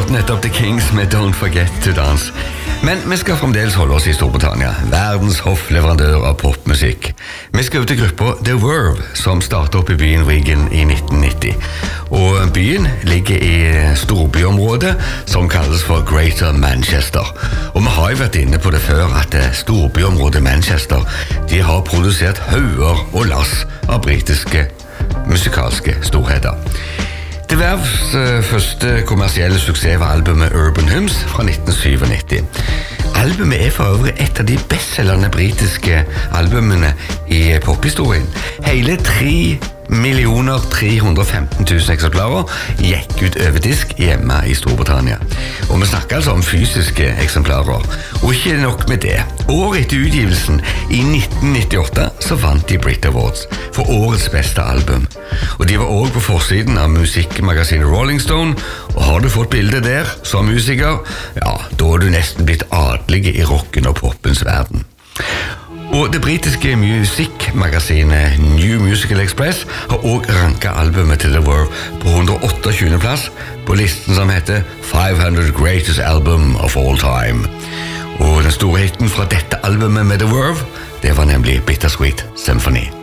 nettopp The Kings med Don't Forget to Dance. Men vi skal fremdeles holde oss i Storbritannia, verdens hoffleverandør av popmusikk. Vi skal ut til gruppa The Verve, som startet opp i byen Wigan i 1990. Og byen ligger i storbyområdet som kalles for Greater Manchester. Og vi har jo vært inne på det før at storbyområdet Manchester, de har produsert hauger og lass av britiske musikalske storheter. The Verves første kommersielle suksess var albumet Urban Hymns fra 1997. Albumet for øvrig et av de bestselgende britiske albumene i pophistorien. Hele 3.315.000 eksemplarer gikk ut over disk hjemme i Storbritannia. Og vi snakker altså om fysiske eksemplarer. Og ikke nok med det. Året etter utgivelsen, i 1998, så vant de Brit Awards for årets beste album. Og de var også på forsiden av musikkmagasinet Rolling Stone, og har du fått bildet der som musiker, ja, da er du nesten blitt adelig i rocken og poppens verden. Og det britiske musikkmagasinet New Musical Express har også ranket albumet til The Verve på 128. plass på listen som heter 500 Greatest Album of All Time. Og den store hiten fra dette albumet med The Verve, det var nemlig Bittersweet Symphony.